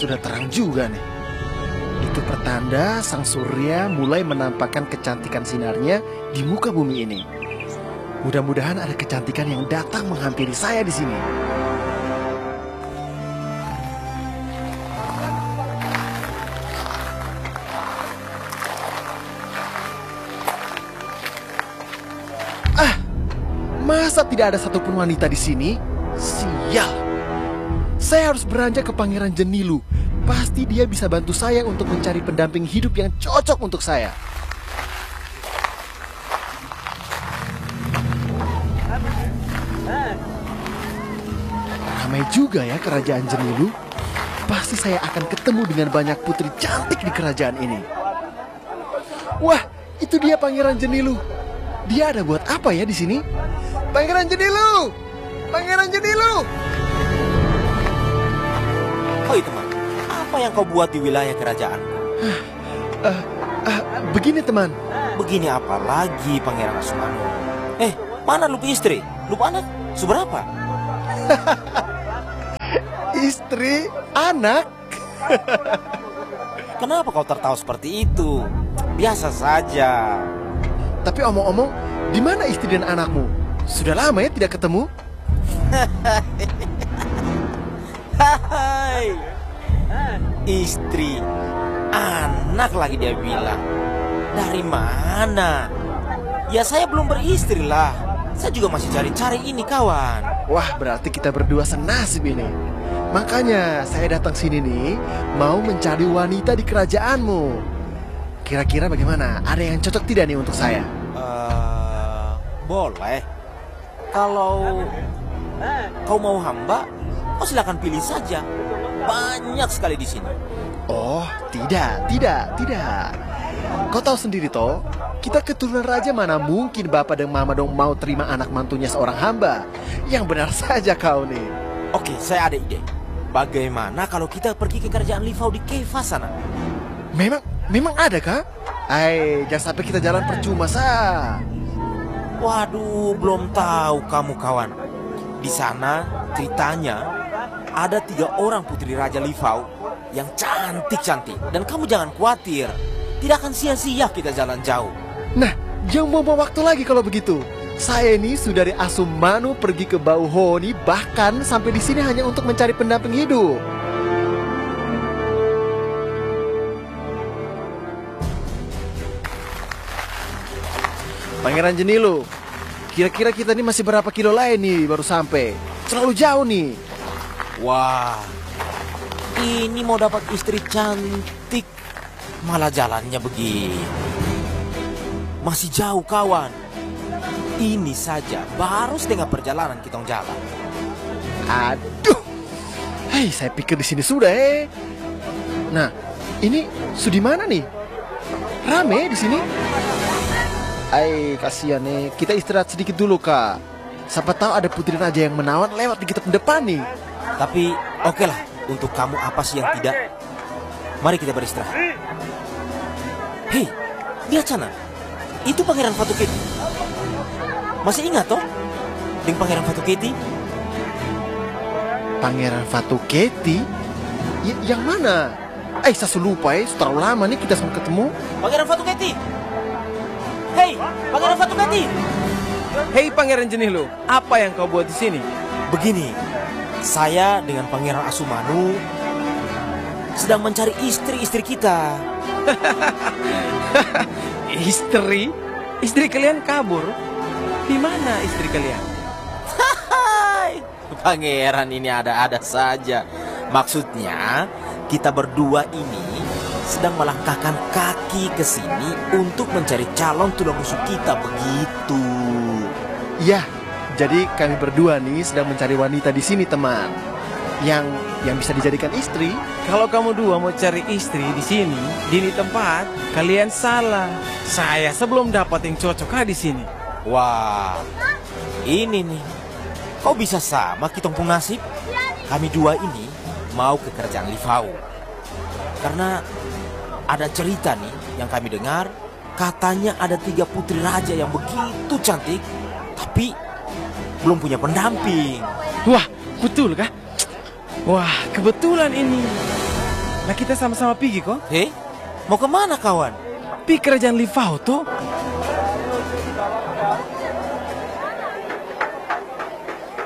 sudah terang juga nih. Itu pertanda sang surya mulai menampakkan kecantikan sinarnya di muka bumi ini. Mudah-mudahan ada kecantikan yang datang menghampiri saya di sini. Masa tidak ada satupun wanita di sini? Sial. Saya harus beranjak ke Pangeran Jenilu. Pasti dia bisa bantu saya untuk mencari pendamping hidup yang cocok untuk saya. Ramai juga ya kerajaan Jenilu. Pasti saya akan ketemu dengan banyak putri cantik di kerajaan ini. Wah, itu dia Pangeran Jenilu. Dia ada buat apa ya di sini? Pangeran Jenilu! Pangeran Jenilu! Oh teman, apa yang kau buat di wilayah kerajaan? Begini teman. Begini apa lagi Pangeran Asumanu? Mana lupa istri? Lupa anak? Seberapa? Istri? Anak? Kenapa kau tertawa seperti itu? Biasa saja. Tapi omong-omong, di mana istri dan anakmu? Sudah lama ya tidak ketemu? Hai, istri, anak lagi dia bilang. Dari mana? Ya saya belum beristri lah. Saya juga masih cari-cari ini kawan. Wah, berarti kita berdua senasib ini. Makanya saya datang sini nih, mau mencari wanita di kerajaanmu. Kira-kira bagaimana? Ada yang cocok tidak nih untuk saya? Boleh. Kalau kau mau hamba, kau silakan pilih saja. Banyak sekali di sini. Oh, tidak. Kau tahu sendiri toh, kita keturunan raja mana mungkin bapak dan mama dong mau terima anak mantunya seorang hamba. Yang benar saja kau nih. Oke, saya ada ide. Bagaimana kalau kita pergi ke kerajaan Livau di Keva sana? Memang ada kah? Jangan sampai kita jalan percuma sah. Waduh, belum tahu kamu kawan. Di sana ceritanya ada 3 orang putri Raja Livau yang cantik-cantik. Dan kamu jangan khawatir, tidak akan sia-sia kita jalan jauh. Nah, jangan buang-buang waktu lagi kalau begitu. Saya ini sudah dari Asumanu pergi ke Bauhoni, bahkan sampai di sini hanya untuk mencari pendamping hidup. Pangeran Jenilu, kira-kira kita ini masih berapa kilo lain nih baru sampai? Terlalu jauh nih. Wah, ini mau dapat istri cantik, malah jalannya begini. Masih jauh kawan. Ini saja baru setengah perjalanan kita jalan. Aduh, saya pikir di sini sudah. Nah, ini sudah di mana nih? Rame di sini. Kasihan nih. Kita istirahat sedikit dulu, Kak. Siapa tahu ada putri raja yang menawan lewat di kita depan nih. Tapi oke lah, untuk kamu apa sih yang tidak? Mari kita beristirahat. Hei, lihat sana. Itu Pangeran Fatuketi. Masih ingat toh? Dengan Pangeran Fatuketi? Pangeran Fatuketi? Yang mana? Saya lupa terlalu lama nih kita sampai ketemu. Pangeran Fatuketi! Hei, Pangeran Fatuketi! Hei Pangeran Jenilu, apa yang kau buat di sini? Begini, saya dengan Pangeran Asumanu sedang mencari istri-istri kita. Istri? Istri kalian kabur? Di mana istri kalian? Pangeran ini ada-ada saja. Maksudnya, kita berdua ini sedang melangkahkan kaki ke sini untuk mencari calon tulang rusuk kita, begitu. Ya, jadi kami berdua nih sedang mencari wanita di sini, teman. Yang bisa dijadikan istri. Kalau kamu dua mau cari istri di sini, di tempat, kalian salah. Saya sebelum dapat yang cocok di sini. Wah, ini nih. Kok bisa sama kita pun nasib? Kami dua ini mau ke kerajaan Livau. Karena ada cerita nih yang kami dengar, katanya ada 3 putri raja yang begitu cantik, tapi belum punya pendamping. Wah, betul kah? Wah, kebetulan ini. Nah kita sama-sama pergi kok. Hei, mau kemana kawan? Pergi kerajaan Livau tuh.